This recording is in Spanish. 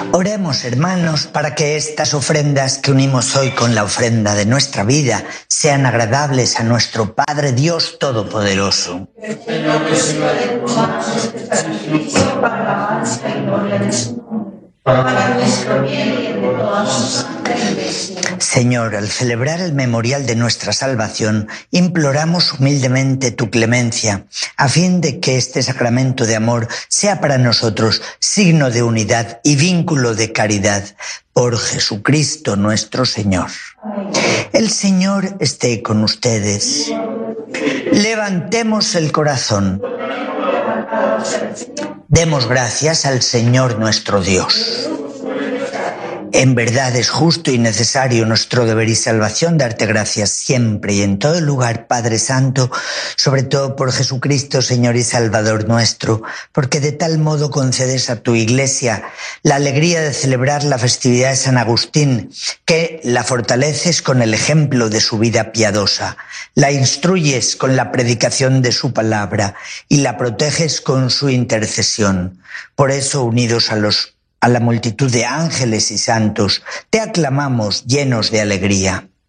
Oremos, hermanos, para que estas ofrendas que unimos hoy con la ofrenda de nuestra vida sean agradables a nuestro Padre Dios Todopoderoso. Señor, al celebrar el memorial de nuestra salvación, imploramos humildemente tu clemencia, a fin de que este sacramento de amor sea para nosotros signo de unidad y vínculo de caridad. Por Jesucristo nuestro Señor. El Señor esté con ustedes. Levantemos el corazón. Demos gracias al Señor nuestro Dios. En verdad es justo y necesario nuestro deber y salvación darte gracias siempre y en todo lugar, Padre Santo, sobre todo por Jesucristo, Señor y Salvador nuestro, porque de tal modo concedes a tu Iglesia la alegría de celebrar la festividad de San Agustín, que la fortaleces con el ejemplo de su vida piadosa, la instruyes con la predicación de su palabra y la proteges con su intercesión. Por eso, unidos a la multitud de ángeles y santos, te aclamamos llenos de alegría.